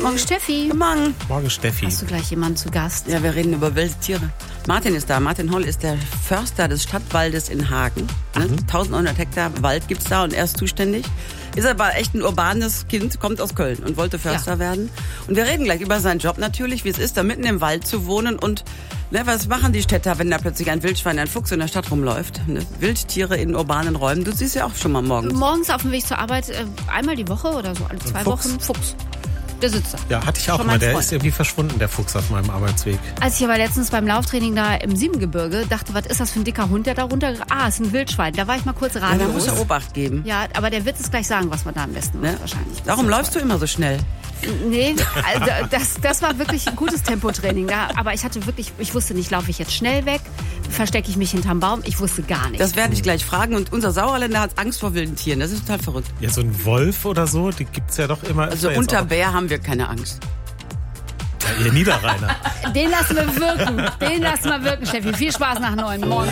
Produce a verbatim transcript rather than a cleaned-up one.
Morgen, Steffi. Guten Morgen. Morgen, Steffi. Hast du gleich jemanden zu Gast? Ja, wir reden über wilde Tiere. Martin ist da. Martin Holl ist der Förster des Stadtwaldes in Hagen. Ne? Mhm. eintausendneunhundert Hektar Wald gibt's da und er ist zuständig. Ist aber echt ein urbanes Kind, kommt aus Köln und wollte Förster ja. werden. Und wir reden gleich über seinen Job natürlich, wie es ist, da mitten im Wald zu wohnen. Und ne, was machen die Städter, wenn da plötzlich ein Wildschwein, ein Fuchs in der Stadt rumläuft? Ne? Wildtiere in urbanen Räumen. Du siehst ja auch schon mal morgens. Morgens auf dem Weg zur Arbeit, äh, einmal die Woche oder so, alle zwei Ein Fuchs. Wochen, Fuchs. Der sitzt da. Ja, hatte ich auch Schon mal. mein Der Freund. ist irgendwie verschwunden, der Fuchs auf meinem Arbeitsweg. Als ich aber letztens beim Lauftraining da im Siebengebirge dachte, was ist das für ein dicker Hund, der da runter... Ah, ist ein Wildschwein. Da war ich mal kurz Ja, da ratlos. muss er Obacht geben. Ja, aber der wird es gleich sagen, was man da am besten macht, Ne? wahrscheinlich. Darum läufst du immer so schnell. Nee, also das, das war wirklich ein gutes Tempotraining. Da, aber ich hatte wirklich, ich wusste nicht, laufe ich jetzt schnell weg, verstecke ich mich hinterm Baum, ich wusste gar nicht. Das werde ich gleich fragen. Und unser Sauerländer hat Angst vor wilden Tieren. Das ist total verrückt. Ja, so ein Wolf oder so, die gibt's ja doch immer. Also Ist ja jetzt unter auch- Bär haben wir keine Angst. Ja, ihr Niederrheiner. Den lassen wir wirken. Den lassen wir wirken, Steffi. Viel Spaß nach neun. Morgen.